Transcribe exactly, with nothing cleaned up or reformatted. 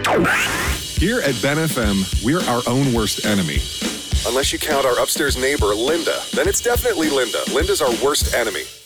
Here at Ben F M, we're our own worst enemy. Unless you count our upstairs neighbor, Linda. Then it's definitely Linda. Linda's our worst enemy.